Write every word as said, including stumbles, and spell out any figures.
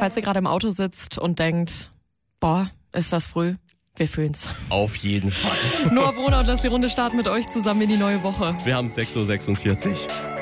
falls ihr gerade im Auto sitzt und denkt, boah, ist das früh, wir fühlen's. Auf jeden Fall. Noah Brunner und Leslie Runde starten mit euch zusammen in die neue Woche. Wir haben sechs Uhr sechsundvierzig.